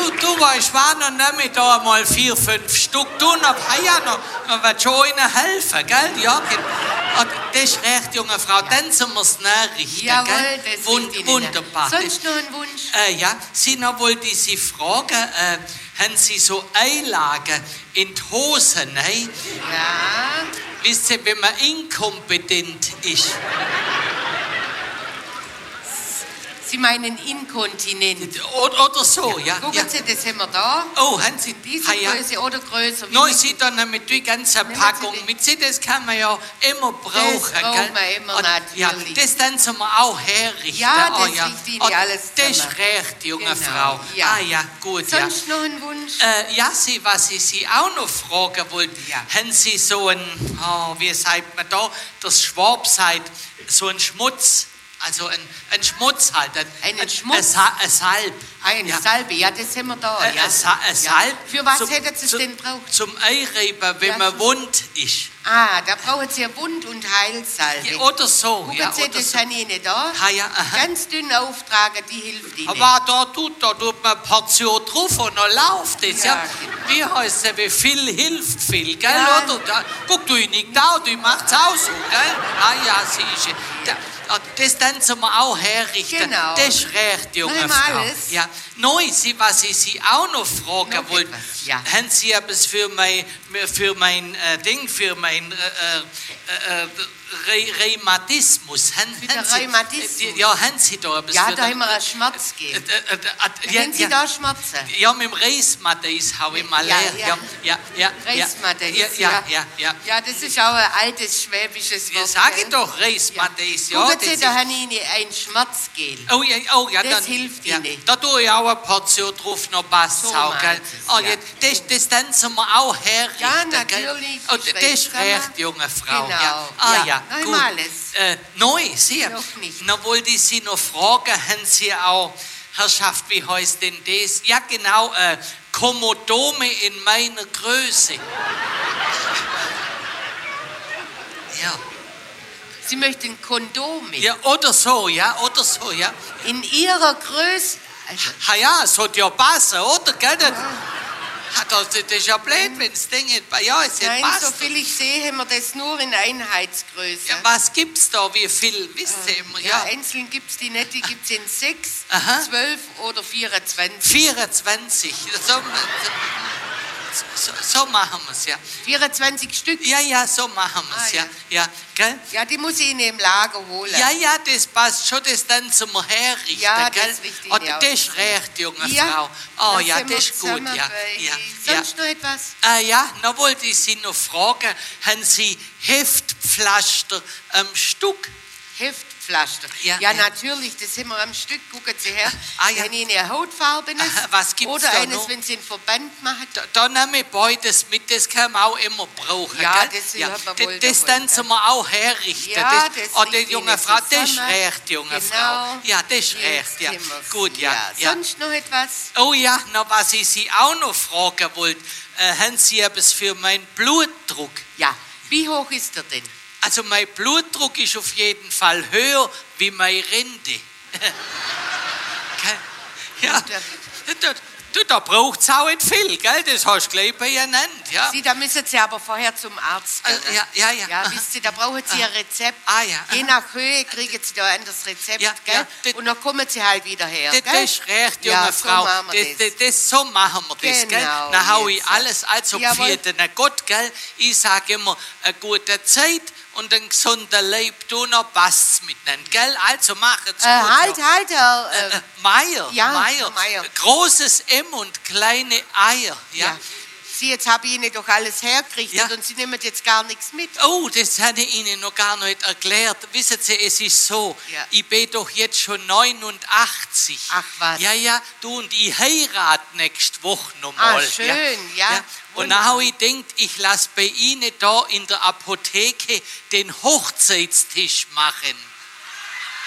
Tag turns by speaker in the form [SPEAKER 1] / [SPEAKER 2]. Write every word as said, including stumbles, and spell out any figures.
[SPEAKER 1] du, du weißt, war noch nicht mit da mal vier, fünf Stück. Du noch, ah ja, noch, noch wird schon ihnen helfen, gell? Ja, und das ist recht, junge Frau, ja. Dann sind wir es nachrichten,
[SPEAKER 2] Jawohl,
[SPEAKER 1] gell?
[SPEAKER 2] das
[SPEAKER 1] Wund,
[SPEAKER 2] Ihnen.
[SPEAKER 1] Wunderbar.
[SPEAKER 2] Sonst noch ein Wunsch?
[SPEAKER 1] Äh, ja, Sie noch wollte ich Sie fragen, äh, haben Sie so Einlagen in die Hosen, ne?
[SPEAKER 2] Ja.
[SPEAKER 1] Wisst ihr, wenn man inkompetent ist?
[SPEAKER 2] Sie meinen inkontinent.
[SPEAKER 1] Oder, oder so, ja.
[SPEAKER 2] Gucken
[SPEAKER 1] ja.
[SPEAKER 2] Sie, das haben wir da.
[SPEAKER 1] Oh, haben Sie
[SPEAKER 2] Diese
[SPEAKER 1] ah, ja.
[SPEAKER 2] Größe oder größer.
[SPEAKER 1] Nein, Sie dann mit die ganze
[SPEAKER 2] Nehmen
[SPEAKER 1] Packung
[SPEAKER 2] Sie die.
[SPEAKER 1] mit. Sie, das kann man ja immer brauchen.
[SPEAKER 2] Das braucht
[SPEAKER 1] gell?
[SPEAKER 2] man immer,
[SPEAKER 1] Und, ja,
[SPEAKER 2] natürlich.
[SPEAKER 1] das dann zum auch herrichten.
[SPEAKER 2] Ja, das
[SPEAKER 1] oh, ja.
[SPEAKER 2] richte ich
[SPEAKER 1] Und
[SPEAKER 2] alles
[SPEAKER 1] das ist
[SPEAKER 2] zusammen.
[SPEAKER 1] recht, junge
[SPEAKER 2] Genau,
[SPEAKER 1] Frau.
[SPEAKER 2] ja.
[SPEAKER 1] Ah ja, gut,
[SPEAKER 2] Sonst
[SPEAKER 1] ja.
[SPEAKER 2] noch ein Wunsch?
[SPEAKER 1] Äh, ja, Sie, was ich Sie auch noch fragen wollte,
[SPEAKER 2] Ja.
[SPEAKER 1] haben Sie so ein, oh, wie sagt man da, das Schwab sagt, so ein Schmutz, also ein, ein Schmutz halt. Ein,
[SPEAKER 2] Einen
[SPEAKER 1] ein,
[SPEAKER 2] Schmutz?
[SPEAKER 1] Ein, Sa- ein Salb.
[SPEAKER 2] Eine
[SPEAKER 1] ja.
[SPEAKER 2] Salbe, ja, das haben wir da.
[SPEAKER 1] Ein,
[SPEAKER 2] ja.
[SPEAKER 1] ein, Sa- ein
[SPEAKER 2] Ja.
[SPEAKER 1] Salb.
[SPEAKER 2] Für was
[SPEAKER 1] zum-
[SPEAKER 2] hätten Sie es
[SPEAKER 1] zum-
[SPEAKER 2] denn braucht?
[SPEAKER 1] Zum Einreiben, wenn
[SPEAKER 2] Ja,
[SPEAKER 1] man
[SPEAKER 2] zum-
[SPEAKER 1] wund ist.
[SPEAKER 2] Ah, da brauchen Sie ja Wund- und Heilsalbe.
[SPEAKER 1] Ja, oder so.
[SPEAKER 2] Gucken
[SPEAKER 1] ja,
[SPEAKER 2] Sie,
[SPEAKER 1] oder
[SPEAKER 2] das
[SPEAKER 1] so.
[SPEAKER 2] habe ich Ihnen da.
[SPEAKER 1] Ah, ja, aha.
[SPEAKER 2] Ganz dünn auftragen, die hilft Ihnen.
[SPEAKER 1] Aber da tut, da tut man eine Portion drauf und dann läuft es. Ja.
[SPEAKER 2] Ja.
[SPEAKER 1] Wie heißt es, wie viel hilft viel, gell?
[SPEAKER 2] Ja.
[SPEAKER 1] Oder? Da, guck, du nicht da, du machst auch so, gell? Ah ja, siehst du. Da, das dann zum auch herrichten.
[SPEAKER 2] Genau.
[SPEAKER 1] Das ist recht, junge
[SPEAKER 2] Nein,
[SPEAKER 1] Frau.
[SPEAKER 2] alles.
[SPEAKER 1] Ja. Neu, Sie, was ich Sie auch noch fragen
[SPEAKER 2] Noch
[SPEAKER 1] wollte,
[SPEAKER 2] etwas, ja.
[SPEAKER 1] haben Sie etwas für mein, für mein äh, Ding, für mein äh, äh, äh, Re Rheumatismus? Haben,
[SPEAKER 2] Für den
[SPEAKER 1] haben Sie,
[SPEAKER 2] Rheumatismus?
[SPEAKER 1] äh, Ja, haben Sie da etwas
[SPEAKER 2] Ja,
[SPEAKER 1] für
[SPEAKER 2] da
[SPEAKER 1] den-
[SPEAKER 2] haben wir einen Schmerz
[SPEAKER 1] äh,
[SPEAKER 2] gegeben.
[SPEAKER 1] äh, äh, äh,
[SPEAKER 2] Haben Sie da Schmerzen?
[SPEAKER 1] ja, mit dem Reismatis habe ich mal
[SPEAKER 2] Ja,
[SPEAKER 1] leer.
[SPEAKER 2] ja.
[SPEAKER 1] Ja, ja, ja.
[SPEAKER 2] Reismatis,
[SPEAKER 1] ja. Ja, ja, ja. ja.
[SPEAKER 2] Ja, das ist auch ein altes schwäbisches
[SPEAKER 1] Ja,
[SPEAKER 2] Wort.
[SPEAKER 1] sag ich
[SPEAKER 2] gell?
[SPEAKER 1] doch, Reismatis. Ja,
[SPEAKER 2] Gucken
[SPEAKER 1] das
[SPEAKER 2] Sie,
[SPEAKER 1] ist-
[SPEAKER 2] da habe ich Ihnen ein Schmerzgel.
[SPEAKER 1] Oh ja, oh ja,
[SPEAKER 2] Das
[SPEAKER 1] dann,
[SPEAKER 2] hilft
[SPEAKER 1] ja,
[SPEAKER 2] Ihnen.
[SPEAKER 1] Da tue ich auch eine Portion drauf, noch passt
[SPEAKER 2] So
[SPEAKER 1] auch,
[SPEAKER 2] meint
[SPEAKER 1] gell?
[SPEAKER 2] es,
[SPEAKER 1] Oh,
[SPEAKER 2] ja.
[SPEAKER 1] ja. Das, das dann sind wir auch herrichten,
[SPEAKER 2] Ja,
[SPEAKER 1] gell?
[SPEAKER 2] natürlich,
[SPEAKER 1] Oh,
[SPEAKER 2] das
[SPEAKER 1] das
[SPEAKER 2] recht
[SPEAKER 1] ist
[SPEAKER 2] zusammen.
[SPEAKER 1] recht, junge Frau.
[SPEAKER 2] Genau,
[SPEAKER 1] Ja. Ah
[SPEAKER 2] ja.
[SPEAKER 1] ja,
[SPEAKER 2] Noch
[SPEAKER 1] gut.
[SPEAKER 2] immer alles.
[SPEAKER 1] Äh, neu, Sie.
[SPEAKER 2] Noch nicht.
[SPEAKER 1] Noch wollte ich Sie noch fragen, haben Sie auch, Herrschaft, wie heißt denn das? Ja, genau, äh, Komodome in meiner Größe. Ja.
[SPEAKER 2] Sie möchten Kondome.
[SPEAKER 1] Ja, oder so, ja, oder so, ja.
[SPEAKER 2] In Ihrer Größe. Also,
[SPEAKER 1] Ha ja, es hat ja passen, oder? Gell? Das, ha, das, das ist ja blöd, wenn das Ding nicht, ja, es
[SPEAKER 2] nein,
[SPEAKER 1] passt.
[SPEAKER 2] so viel ich sehe, haben wir das nur in Einheitsgröße.
[SPEAKER 1] Ja, was gibt's da, wie viel, wisst ihr immer,
[SPEAKER 2] Ja,
[SPEAKER 1] ja?
[SPEAKER 2] einzeln gibt es die nicht, die gibt es in sechs,
[SPEAKER 1] Aha.
[SPEAKER 2] zwölf oder vierundzwanzig.
[SPEAKER 1] vierundzwanzig, so, so, so machen wir es, ja.
[SPEAKER 2] vierundzwanzig Stück.
[SPEAKER 1] Ja, ja, so machen wir es,
[SPEAKER 2] Ah,
[SPEAKER 1] ja. ja. Gell?
[SPEAKER 2] Ja, die muss ich Ihnen im Lager holen.
[SPEAKER 1] Ja, ja, das passt schon, das dann zum Herrichten,
[SPEAKER 2] Ja,
[SPEAKER 1] gell?
[SPEAKER 2] das richte ich
[SPEAKER 1] Und
[SPEAKER 2] Ihnen
[SPEAKER 1] das
[SPEAKER 2] aus.
[SPEAKER 1] ist recht, junge
[SPEAKER 2] Ja,
[SPEAKER 1] Frau. Oh
[SPEAKER 2] da
[SPEAKER 1] ja,
[SPEAKER 2] sind wir
[SPEAKER 1] das ist gut,
[SPEAKER 2] zusammen
[SPEAKER 1] ja.
[SPEAKER 2] bei-
[SPEAKER 1] ja, ja.
[SPEAKER 2] Sonst noch etwas?
[SPEAKER 1] Ah ja, noch wollte ich Sie noch fragen, haben Sie Heftpflaster am Stück?
[SPEAKER 2] Heftpflaster.
[SPEAKER 1] Ja,
[SPEAKER 2] Ja,
[SPEAKER 1] ja.
[SPEAKER 2] natürlich, das haben wir am Stück. Gucken Sie her.
[SPEAKER 1] Ah, ja.
[SPEAKER 2] Wenn Ihnen eine Hautfarbenes
[SPEAKER 1] Aha, was gibt's
[SPEAKER 2] oder
[SPEAKER 1] da
[SPEAKER 2] eines,
[SPEAKER 1] noch?
[SPEAKER 2] wenn Sie einen Verband machen.
[SPEAKER 1] Da, da nehme ich beides mit, das kann man auch immer brauchen.
[SPEAKER 2] Ja,
[SPEAKER 1] gell?
[SPEAKER 2] das hat man wohl
[SPEAKER 1] das, das
[SPEAKER 2] davon,
[SPEAKER 1] dann zum wir auch herrichten.
[SPEAKER 2] Ja,
[SPEAKER 1] das,
[SPEAKER 2] das
[SPEAKER 1] oh, die
[SPEAKER 2] liegt
[SPEAKER 1] junge
[SPEAKER 2] Ihnen
[SPEAKER 1] Frau, das ist
[SPEAKER 2] zusammen.
[SPEAKER 1] recht, junge
[SPEAKER 2] Genau.
[SPEAKER 1] Frau. Ja, das ist
[SPEAKER 2] Jetzt
[SPEAKER 1] recht, ja.
[SPEAKER 2] sind wir's.
[SPEAKER 1] Gut, ja. ja.
[SPEAKER 2] Sonst noch etwas?
[SPEAKER 1] Oh ja, noch was ich Sie auch noch fragen wollte. Äh, haben Sie etwas für meinen Blutdruck?
[SPEAKER 2] Ja. Wie hoch ist er denn?
[SPEAKER 1] Also mein Blutdruck ist auf jeden Fall höher wie meine Rente. Gell? Ja, da, da, da braucht es auch nicht viel, gell? Das hast du gleich benannt. Ja.
[SPEAKER 2] Sie, da müssen Sie aber vorher zum Arzt gehen.
[SPEAKER 1] Also, ja, ja, ja.
[SPEAKER 2] Ja,
[SPEAKER 1] Aha.
[SPEAKER 2] wisst ihr, da brauchen Sie ein Rezept.
[SPEAKER 1] Ah, ja,
[SPEAKER 2] Je
[SPEAKER 1] aha.
[SPEAKER 2] nach Höhe kriegen Sie da ein anderes Rezept,
[SPEAKER 1] Ja,
[SPEAKER 2] gell?
[SPEAKER 1] ja, das-
[SPEAKER 2] Und dann kommen Sie halt wieder her,
[SPEAKER 1] Das,
[SPEAKER 2] gell?
[SPEAKER 1] das ist recht, junge
[SPEAKER 2] Ja, so
[SPEAKER 1] Frau.
[SPEAKER 2] machen wir
[SPEAKER 1] das,
[SPEAKER 2] das.
[SPEAKER 1] das, das, so machen wir das, gell?
[SPEAKER 2] Genau,
[SPEAKER 1] Dann hau ich
[SPEAKER 2] jetzt.
[SPEAKER 1] alles, also
[SPEAKER 2] Jawohl.
[SPEAKER 1] für den Gott, gell? Ich sage immer, eine gute Zeit und ein gesunder Leib, du noch passt's miteinander, gell? Also machen's
[SPEAKER 2] Äh,
[SPEAKER 1] gut.
[SPEAKER 2] halt,
[SPEAKER 1] ja.
[SPEAKER 2] halt, Herr, äh,
[SPEAKER 1] Äh, Meier,
[SPEAKER 2] Ja,
[SPEAKER 1] Meier.
[SPEAKER 2] Meier.
[SPEAKER 1] Großes M und kleine Eier, ja.
[SPEAKER 2] ja. Sie, jetzt habe ich Ihnen doch alles hergerichtet
[SPEAKER 1] Ja.
[SPEAKER 2] und Sie nehmen jetzt gar nichts mit.
[SPEAKER 1] Oh, das habe ich Ihnen noch gar nicht erklärt. Wissen Sie, es ist so,
[SPEAKER 2] Ja.
[SPEAKER 1] ich bin doch jetzt schon neunundachtzig.
[SPEAKER 2] Ach, was.
[SPEAKER 1] Ja, ja, du, und ich heirate nächste Woche
[SPEAKER 2] Ah,
[SPEAKER 1] nochmal.
[SPEAKER 2] schön, ja.
[SPEAKER 1] Und dann habe ich gedacht, ich lasse bei Ihnen da in der Apotheke den Hochzeitstisch machen.